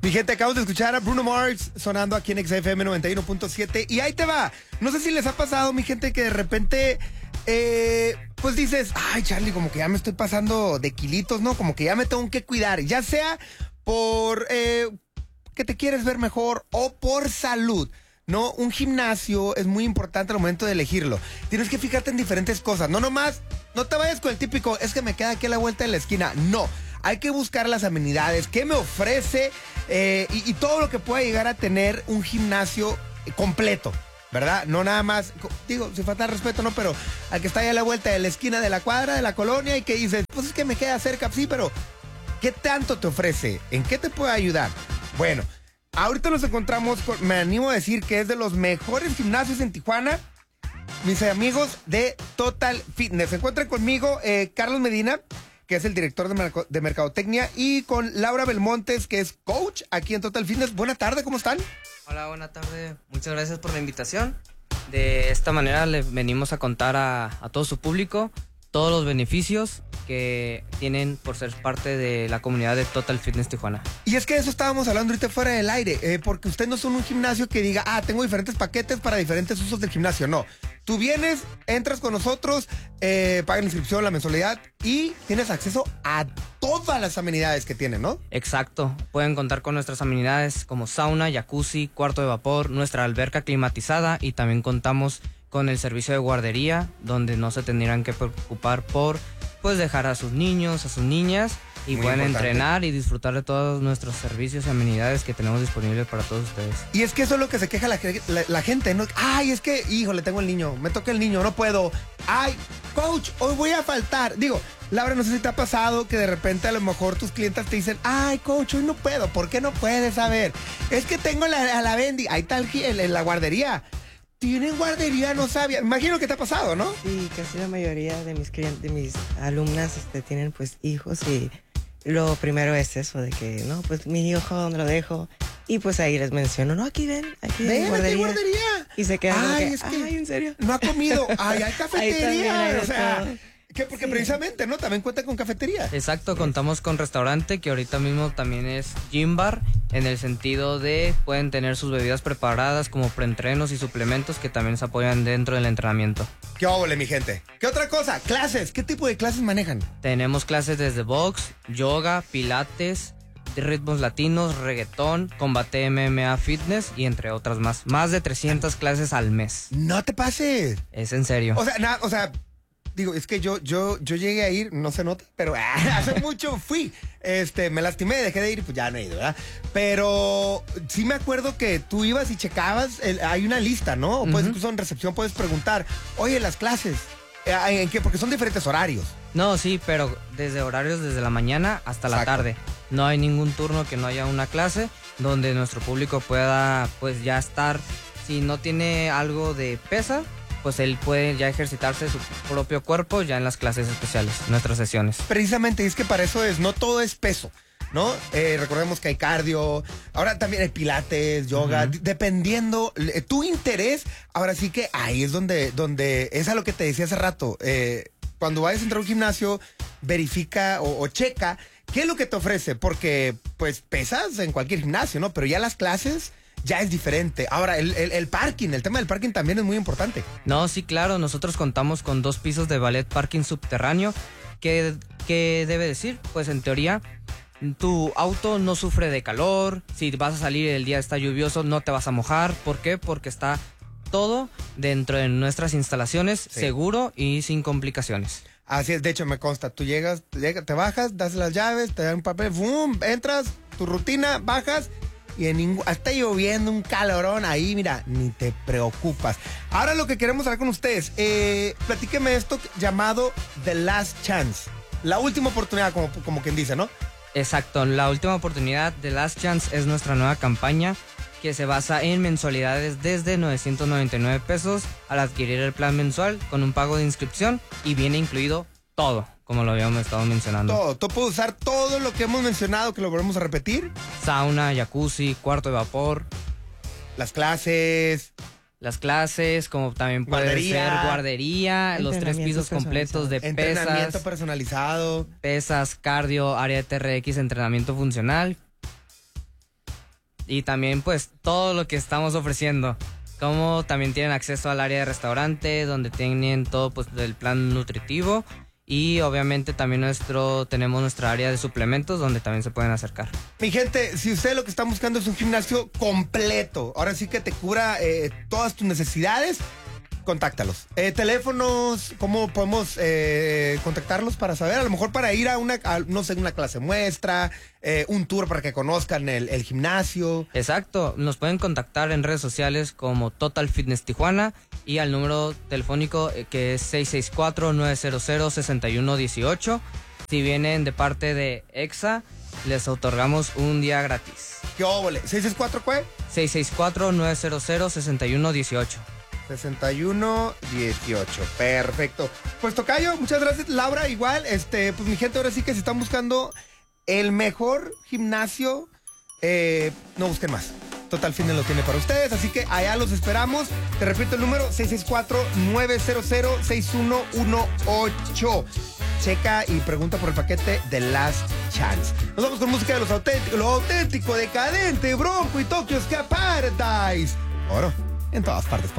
Mi gente, acabamos de escuchar a Bruno Mars sonando aquí en XFM 91.7 y ahí te va. No sé si les ha pasado, mi gente, que de repente, pues dices, ay, Charlie, como que ya me estoy pasando de kilitos, ¿no? Como que ya me tengo que cuidar, ya sea por que te quieres ver mejor o por salud. No, un gimnasio es muy importante al momento de elegirlo. Tienes que fijarte en diferentes cosas. No nomás, no te vayas con el típico, es que me queda aquí a la vuelta de la esquina. No, hay que buscar las amenidades, qué me ofrece y todo lo que pueda llegar a tener un gimnasio completo, ¿verdad? No nada más, digo, sin falta de respeto, no, pero al que está ahí a la vuelta de la esquina de la cuadra, de la colonia y que dices, pues es que me queda cerca, sí, pero ¿qué tanto te ofrece? ¿En qué te puede ayudar? Bueno, ahorita nos encontramos con, me animo a decir que es de los mejores gimnasios en Tijuana, mis amigos de Total Fitness. Se encuentran conmigo Carlos Medina, que es el director de Mercadotecnia, y con Laura Belmontes, que es coach aquí en Total Fitness. Buena tarde, ¿cómo están? Hola, buena tarde. Muchas gracias por la invitación. De esta manera le venimos a contar a todo su público todos los beneficios que tienen por ser parte de la comunidad de Total Fitness Tijuana. Y es que de eso estábamos hablando ahorita fuera del aire, porque ustedes no son un gimnasio que diga, tengo diferentes paquetes para diferentes usos del gimnasio. No, tú vienes, entras con nosotros, pagas la inscripción, la mensualidad y tienes acceso a todas las amenidades que tienen, ¿no? Exacto, pueden contar con nuestras amenidades como sauna, jacuzzi, cuarto de vapor, nuestra alberca climatizada y también contamos con el servicio de guardería, donde no se tendrán que preocupar por pues dejar a sus niños, a sus niñas y muy pueden importante. entrenar y disfrutar de todos nuestros servicios y amenidades que tenemos disponibles para todos ustedes. Y es que eso es lo que se queja la gente, ¿no? Ay, es que, híjole, tengo el niño, me toca el niño, no puedo. Ay, coach, hoy voy a faltar. Digo, Laura, no sé si te ha pasado que de repente a lo mejor tus clientas te dicen, ay, coach, hoy no puedo. ¿Por qué no puedes? A ver, es que tengo a la Bendy, ahí está en la guardería. ¿Tienen guardería? No sabía. Imagino que te ha pasado, ¿no? Sí, casi la mayoría de mis clientes, de mis alumnas, tienen pues hijos y lo primero es eso de que, no, pues mi hijo, ¿dónde lo dejo? Y pues ahí les menciono, no, aquí ven, aquí Ven, guardería. aquí guardería. Y se quedan como que, es que ay, ¿en serio? no ha comido. Ay, hay Ahí también cafetería. hay de O sea, todo. porque Sí. precisamente, ¿no? También cuenta con cafetería. Exacto, contamos con restaurante que ahorita mismo también es gym bar, en el sentido de pueden tener sus bebidas preparadas como preentrenos y suplementos que también se apoyan dentro del entrenamiento. ¡Qué óvole, mi gente! ¿Qué otra cosa? Clases. ¿Qué tipo de clases manejan? Tenemos clases desde box, yoga, pilates, ritmos latinos, reggaetón, combate MMA, fitness y entre otras más. Más de 300 clases al mes. No te pases. Es en serio. O sea, digo, es que yo llegué a ir, no se nota, pero hace mucho fui. Me lastimé, dejé de ir, pues ya no he ido, ¿verdad? Pero sí me acuerdo que tú ibas y checabas, hay una lista, ¿no? O puedes incluso en recepción puedes preguntar, oye, las clases, ¿en qué? Porque son diferentes horarios. No, sí, pero desde horarios desde la mañana hasta la Exacto. tarde. No hay ningún turno que no haya una clase donde nuestro público pueda pues ya estar, si no tiene algo de pesa, pues él puede ya ejercitarse su propio cuerpo ya en las clases especiales, nuestras sesiones. Precisamente, es que para eso es, no todo es peso, ¿no? Recordemos que hay cardio, ahora también hay pilates, yoga, dependiendo tu interés, ahora sí que ahí es donde es a lo que te decía hace rato, cuando vayas a entrar a un gimnasio, verifica o checa qué es lo que te ofrece, porque pues pesas en cualquier gimnasio, ¿no? Pero ya las clases ya es diferente. Ahora, el parking, el tema del parking también es muy importante. No, sí, claro, nosotros contamos con 2 pisos de ballet parking subterráneo. ¿Qué debe decir? Pues en teoría, tu auto no sufre de calor. Si vas a salir el día está lluvioso, no te vas a mojar. ¿Por qué? Porque está todo dentro de nuestras instalaciones, Sí. seguro y sin complicaciones. Así es, de hecho me consta, tú llegas, te bajas, das las llaves, te dan un papel, ¡fum! Entras, tu rutina, bajas y está lloviendo, un calorón ahí, mira, ni te preocupas. Ahora lo que queremos hablar con ustedes, platíqueme esto llamado The Last Chance, la última oportunidad, como quien dice, ¿no? Exacto, la última oportunidad de Last Chance es nuestra nueva campaña que se basa en mensualidades desde 999 pesos al adquirir el plan mensual con un pago de inscripción y viene incluido todo, como lo habíamos estado mencionando. Todo, tú puedes usar todo lo que hemos mencionado, que lo volvemos a repetir, Sauna, jacuzzi, cuarto de vapor, las clases, las clases, como también puede Guardería. ser guardería, los 3 pisos completos de entrenamiento pesas, personalizado. cardio, área de TRX, entrenamiento funcional. y también pues todo lo que estamos ofreciendo. Como también tienen acceso al área de restaurante, donde tienen todo pues del plan nutritivo. Y obviamente también tenemos nuestra área de suplementos donde también se pueden acercar. Mi gente, si usted lo que está buscando es un gimnasio completo, ahora sí que te cubra todas tus necesidades, contáctalos. Teléfonos, ¿cómo podemos contactarlos para saber? A lo mejor para ir a una clase muestra, un tour para que conozcan el gimnasio. Exacto, nos pueden contactar en redes sociales como Total Fitness Tijuana y al número telefónico que es 664-900-6118. Si vienen de parte de EXA, les otorgamos un día gratis. ¿Qué óvole? ¿664 qué? 664-900-6118. 6118, perfecto. Pues tocayo, muchas gracias. Laura, igual, pues mi gente, ahora sí que si están buscando el mejor gimnasio, no busquen más. Total Fitness lo tiene para ustedes, así que allá los esperamos. Te repito el número, 664-900-6118. Checa y pregunta por el paquete de Last Chance. Nos vamos con música de lo auténtico, decadente, Bronco y Tokyo Ska Paradise. Oro, en todas partes.